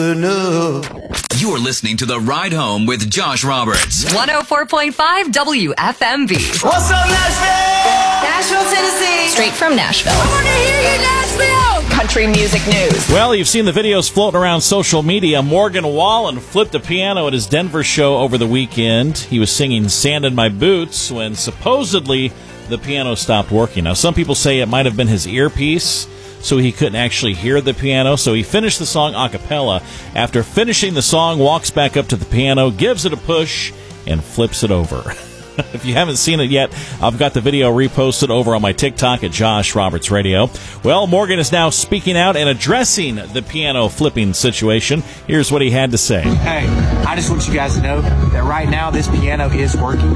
You're listening to The Ride Home with Josh Roberts. 104.5 WFMB. What's up, Nashville? Nashville, Tennessee. Straight from Nashville. I want to hear you, Nashville. Country music news. Well, you've seen the videos floating around social media. Morgan Wallen flipped a piano at his Denver show over the weekend. He was singing Sand in My Boots when supposedly the piano stopped working. Now, some people say it might have been his earpiece, so he couldn't actually hear the piano. So he finished the song a cappella. After finishing the song, walks back up to the piano, gives it a push, and flips it over. If you haven't seen it yet, I've got the video reposted over on my TikTok at Josh Roberts Radio. Well, Morgan is now speaking out and addressing the piano flipping situation. Here's what he had to say. Hey, I just want you guys to know that right now this piano is working.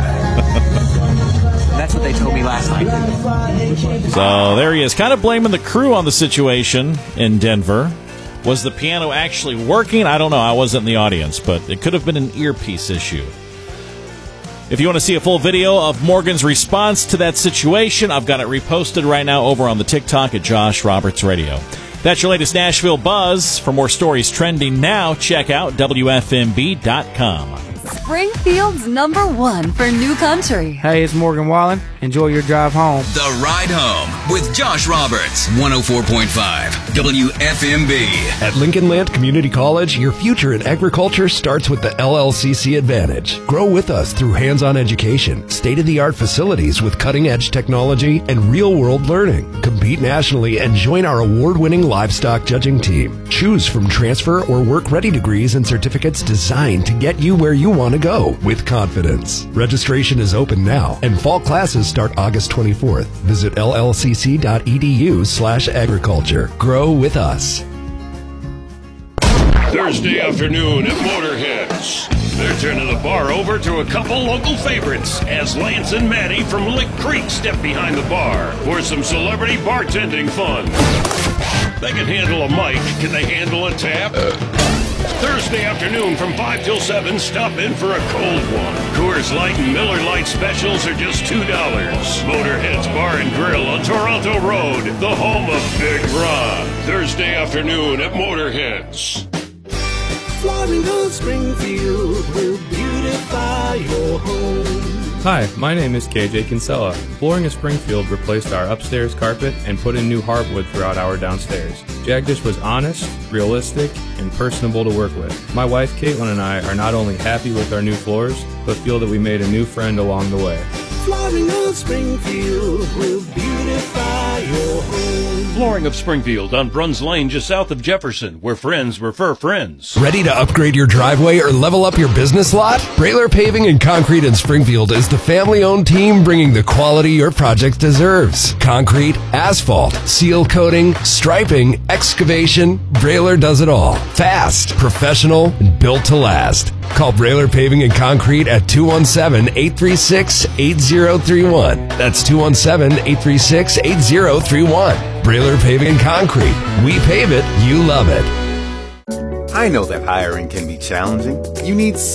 That's what they told me last night. So there he is, kind of blaming the crew on the situation in Denver. Was the piano actually working? I don't know. I wasn't in the audience, but it could have been an earpiece issue. If you want to see a full video of Morgan's response to that situation, I've got it reposted right now over on the TikTok at Josh Roberts Radio. That's your latest Nashville buzz. For more stories trending now, check out WFMB.com. Springfield's #1 for new country. Hey, it's Morgan Wallen. Enjoy your drive home. The Ride Home with Josh Roberts, 104.5 WFMB. At Lincoln Land Community College, your future in agriculture starts with the LLCC Advantage. Grow with us through hands-on education, state-of-the-art facilities with cutting-edge technology, and real-world learning. Compete nationally and join our award-winning livestock judging team. Choose from transfer or work-ready degrees and certificates designed to get you where you want to go with confidence. Registration is open now, and fall classes start August 24th. Visit llcc.edu/agriculture. Grow with us. Thursday afternoon at Motorheads. They're turning the bar over to a couple local favorites as Lance and Maddie from Lick Creek step behind the bar for some celebrity bartending fun. They can handle a mic. Can they handle a tap? Thursday afternoon from 5 till 7, stop in for a cold one. Coors Light and Miller Lite specials are just $2. Motorhead's Bar and Grill on Toronto Road, the home of Big Ron. Thursday afternoon at Motorheads. Flooring of Springfield will beautify your home. Hi, my name is KJ Kinsella. Flooring of Springfield replaced our upstairs carpet and put in new hardwood throughout our downstairs. Jagdish was honest, realistic, and personable to work with. My wife Caitlin and I are not only happy with our new floors, but feel that we made a new friend along the way. Flooring of Springfield will beautify your home. Flooring of Springfield on Bruns Lane, just south of Jefferson, where friends refer friends. Ready to upgrade your driveway or level up your business lot? Brailer Paving and Concrete in Springfield is the family-owned team bringing the quality your project deserves. Concrete, asphalt, seal coating, striping, excavation, Brailer does it all. Fast, professional, and built to last. Call Brailer Paving and Concrete at 217-836-8031. That's 217-836-8031. Brailer Paving and Concrete. We pave it, you love it. I know that hiring can be challenging. You need